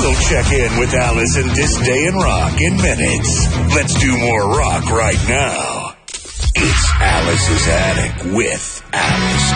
We'll check in with Alice and This Day in Rock in minutes. Let's do more rock right now. It's Alice's Attic with Alice